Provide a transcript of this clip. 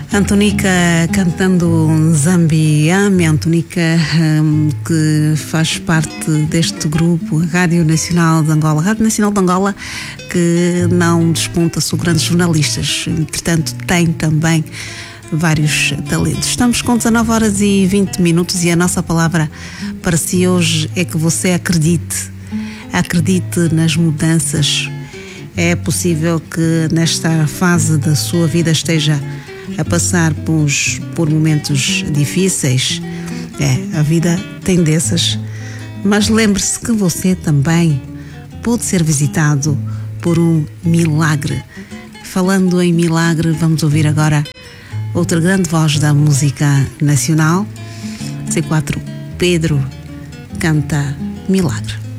Antonica cantando Zambiame. Antonica, que faz parte deste grupo, Rádio Nacional de Angola. Rádio Nacional de Angola, que não desponta sobre grandes jornalistas, entretanto tem também vários talentos. Estamos com 19 horas e 20 minutos e a nossa palavra para si hoje é que você acredite nas mudanças. É possível que nesta fase da sua vida esteja a passar por momentos difíceis. A vida tem dessas, mas lembre-se que você também pode ser visitado por um milagre. Falando em milagre, vamos ouvir agora outra grande voz da música nacional. C4 Pedro canta Milagre.